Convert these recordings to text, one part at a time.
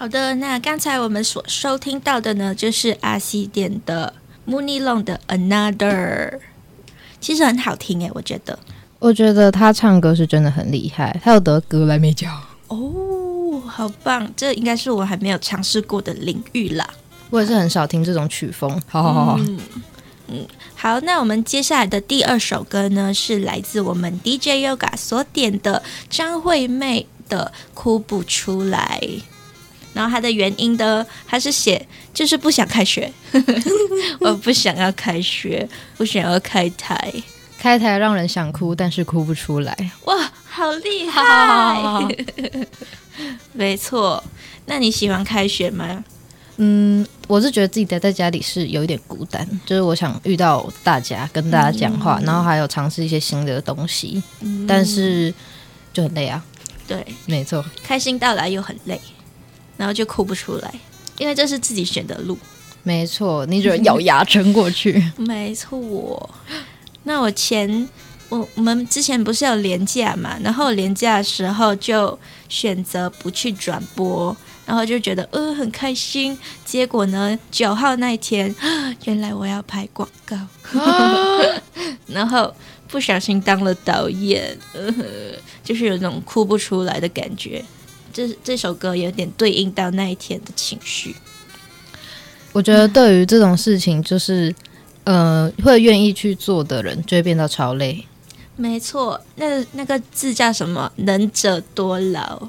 好的，那刚才我们所收听到的呢，就是阿西点的 Mooney Long 的 Another， 其实很好听耶，我觉得。 我觉得他唱歌是真的很厉害，他有得格莱美奖哦，好棒！这应该是我还没有尝试过的领域啦。 我也是很少听这种曲风。好， 好，那我们接下来的第二首歌呢，是来自我们 DJ Yoga 所点的张惠妹的《哭不出来》。然后他的原因呢，他是写就是不想开学，我不想要开学，不想要开台， 开台让人想哭，但是哭不出来。 哇，好厉害！没错，那你喜欢开学吗？ 我是觉得自己待在家里是有一点孤单，就是我想遇到大家，跟大家讲话，然后还有尝试一些新的东西，但是就很累啊。 对， 没错， 开心到来又很累，然后就哭不出来，因为这是自己选的路。 没错，你只有咬牙撑过去。 没错。那我们之前不是有连假嘛，然后连假的时候就选择不去转播，然后就觉得很开心。结果呢，9号那一天，原来我要拍广告，然后不小心当了导演，就是有那种哭不出来的感觉。这首歌有点对应到那一天的情绪。 我觉得对于这种事情，就是会愿意去做的人，就会变到超累。 没错，那个字叫什么？能者多劳，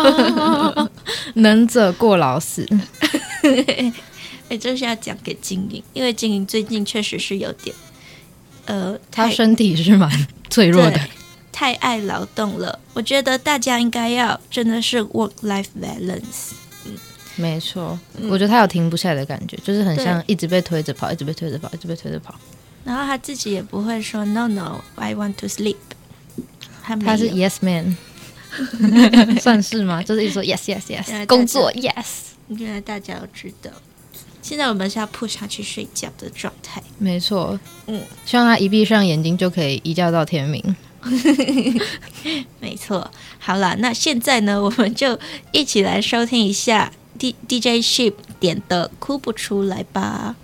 能者过劳死。 这是要讲给金莹，因为金莹最近确实是有点， 他身体是蛮脆弱的， 太爱劳动了。我觉得大家应该要真的是 work-life balance。 没错，我觉得他有停不下来的感觉，就是很像一直被推着跑，一直被推着跑，一直被推着跑。 然后他自己也不会说 No, I want to sleep。 他是 Yes Man， 算是吗？就是一直说 Yes， 工作 Yes。 原来大家都知道，现在我们是要push他去睡觉的状态。 没错，希望他一闭上眼睛就可以一觉到天明。 没错，好啦，那现在呢，我们就一起来收听一下 DJ Sheep 点的《哭不出来》吧。